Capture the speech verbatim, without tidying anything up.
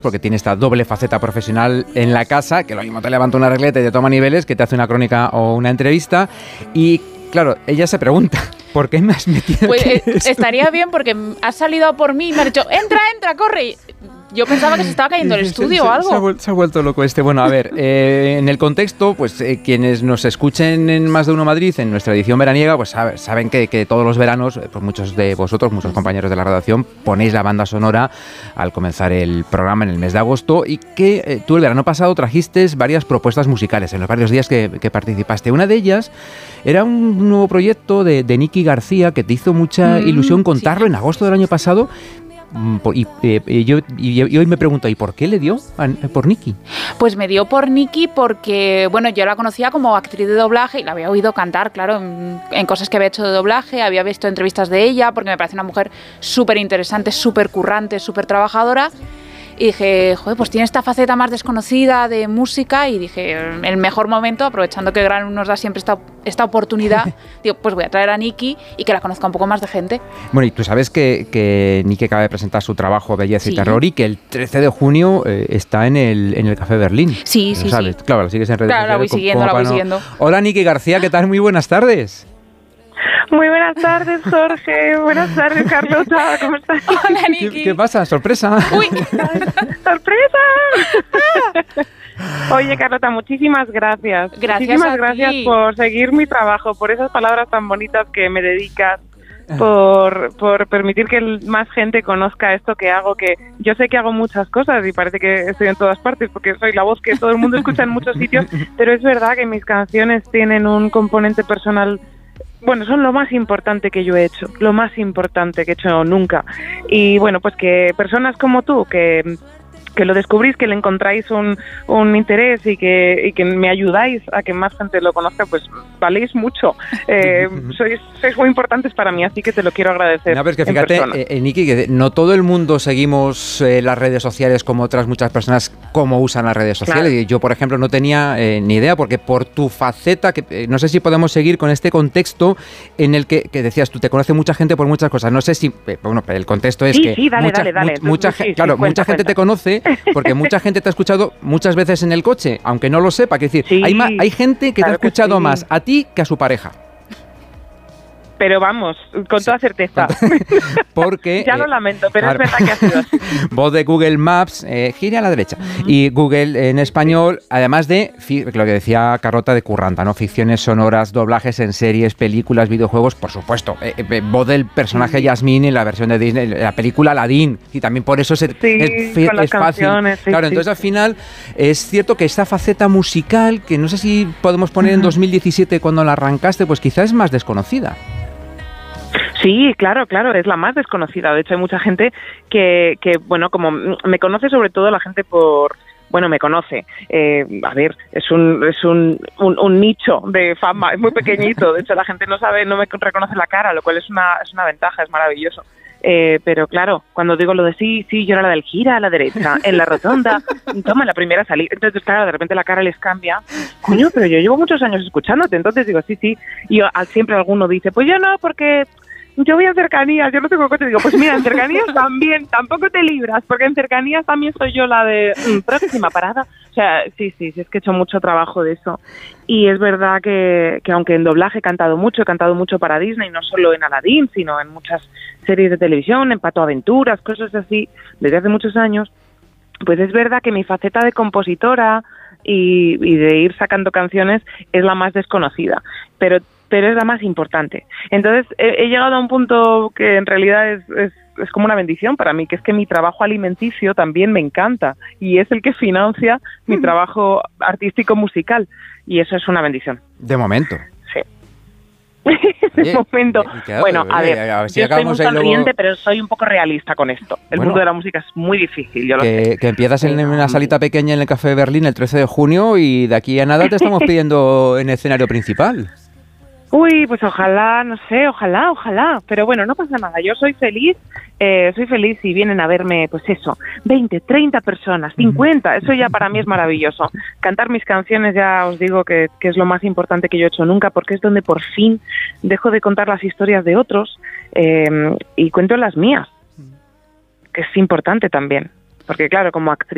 porque tiene esta doble faceta profesional en la casa, que lo mismo te levanta una regleta y te toma niveles, que te hace una crónica o una entrevista. Y claro, ella se pregunta, ¿por qué me has metido Pues aquí eh, esto? Estaría bien porque has salido a por mí y me has dicho, entra, entra, corre. Yo pensaba que se estaba cayendo el estudio se, o algo. Se ha, vuelto, se ha vuelto loco este. Bueno, a ver, eh, en el contexto, pues eh, quienes nos escuchen en Más de Uno Madrid, en nuestra edición veraniega, pues sabe, saben que, que todos los veranos, pues muchos de vosotros, muchos compañeros de la redacción, ponéis la banda sonora al comenzar el programa en el mes de agosto, y que eh, tú el verano pasado trajiste varias propuestas musicales en los varios días que, que participaste. Una de ellas era un nuevo proyecto de, de Nicky García, que te hizo mucha mm, ilusión contarlo, sí, en agosto del año pasado. Y, y, y, yo, y, y hoy me pregunto, ¿y por qué le dio a, por Nicky? Pues me dio por Nicky porque, bueno, yo la conocía como actriz de doblaje y la había oído cantar, claro, en, en cosas que había hecho de doblaje, había visto entrevistas de ella, porque me parece una mujer súper interesante, súper currante, súper trabajadora. Y dije, joder, pues tiene esta faceta más desconocida de música, y dije, el mejor momento, aprovechando que Gran nos da siempre esta, esta oportunidad, digo, pues voy a traer a Nicky y que la conozca un poco más de gente. Bueno, y tú sabes que, que Nicky acaba de presentar su trabajo Belleza sí. y Terror, y que el trece de junio eh, está en el, en el Café Berlín. Sí, sí, ¿sabes? sí. Claro, la sigues en redes claro, sociales. la voy siguiendo, la voy no... siguiendo. Hola, Nicky García, ¿qué tal? Muy buenas tardes. Muy buenas tardes, Jorge. Buenas tardes, Carlota. ¿Cómo estás? Hola, Nicky. ¿Qué, ¿Qué pasa? ¿Sorpresa? ¡Uy! ¡Sorpresa! Oye, Carlota, muchísimas gracias. Gracias Muchísimas a gracias ti. por seguir mi trabajo, por esas palabras tan bonitas que me dedicas, por, por permitir que más gente conozca esto que hago, que yo sé que hago muchas cosas y parece que estoy en todas partes porque soy la voz que todo el mundo escucha en muchos sitios, pero es verdad que mis canciones tienen un componente personal. Bueno, son lo más importante que yo he hecho, lo más importante que he hecho nunca. Y bueno, pues que personas como tú, que, que lo descubrís, que le encontráis un, un interés y que, y que me ayudáis a que más gente lo conozca, pues valéis mucho. Eh, sois, sois muy importantes para mí, así que te lo quiero agradecer. No, pero es que fíjate, eh, Nicky, que no todo el mundo seguimos eh, las redes sociales como otras muchas personas, como usan las redes sociales. Claro. Y yo, por ejemplo, no tenía eh, ni idea, porque por tu faceta, que eh, no sé si podemos seguir con este contexto en el que, que decías, tú te conoce mucha gente por muchas cosas. No sé si, eh, bueno, el contexto es sí, que sí, dale, mucha, dale, dale. Mu mucha, sí, sí, claro, cuenta, mucha gente cuenta. te conoce porque mucha gente te ha escuchado muchas veces en el coche, aunque no lo sepa. Que decir, sí, hay, hay gente que claro te ha escuchado sí. más a ti que a su pareja. Pero vamos, con toda certeza. Porque ya lo eh, lamento, pero claro, es verdad que ha sido así. Voz de Google Maps, eh, gire a la derecha. Uh-huh. Y Google en español, además de lo que decía Carlota de curranta, ¿no? Ficciones sonoras, doblajes en series, películas, videojuegos, por supuesto. Eh, eh, voz del personaje sí. Yasmín en la versión de Disney, la película Aladdin. Y también por eso se, sí, es, con las es fácil. Sí, claro, sí, entonces sí. al final es cierto que esta faceta musical, que no sé si podemos poner uh-huh. en dos mil diecisiete cuando la arrancaste, pues quizás es más desconocida. Sí, claro, claro, es la más desconocida. De hecho, hay mucha gente que, que, bueno, como me conoce sobre todo la gente por... Bueno, me conoce. Eh, a ver, es un es un, un, un nicho de fama, es muy pequeñito. De hecho, la gente no sabe, no me reconoce la cara, lo cual es una es una ventaja, es maravilloso. Eh, pero claro, cuando digo lo de sí, sí, yo era la del gira a la derecha, en la rotonda, toma la primera salida. Entonces, claro, de repente la cara les cambia. Coño, pero yo llevo muchos años escuchándote. Entonces digo, sí, sí. Y yo, siempre alguno dice, pues yo no, porque... yo voy a cercanías, yo no tengo coche. Digo, pues mira, en cercanías también, tampoco te libras, porque en cercanías también soy yo la de mmm, próxima parada. O sea, sí, sí, sí, es que he hecho mucho trabajo de eso. Y es verdad que, que aunque en doblaje he cantado mucho, he cantado mucho para Disney, no solo en Aladdin, sino en muchas series de televisión, en Pato Aventuras, cosas así, desde hace muchos años, pues es verdad que mi faceta de compositora y, y de ir sacando canciones es la más desconocida. Pero pero es la más importante. Entonces, he, he llegado a un punto que en realidad es, es, es como una bendición para mí, que es que mi trabajo alimenticio también me encanta y es el que financia mi trabajo artístico musical, y eso es una bendición. De momento. Sí. De oye, momento. Claro, bueno, a ver, a ver si yo estoy muy sonriente, luego... pero soy un poco realista con esto. El bueno, mundo de la música es muy difícil, yo lo que, sé. Que empiezas en una salita pequeña en el Café Berlín el trece de junio y de aquí a nada te estamos pidiendo en el escenario principal. Uy, pues ojalá, no sé, ojalá, ojalá. Pero bueno, no pasa nada. Yo soy feliz, eh, soy feliz si vienen a verme, pues eso, veinte, treinta personas, cincuenta. Eso ya para mí es maravilloso. Cantar mis canciones ya os digo que, que es lo más importante que yo he hecho nunca, porque es donde por fin dejo de contar las historias de otros eh, y cuento las mías, que es importante también. Porque claro, como actriz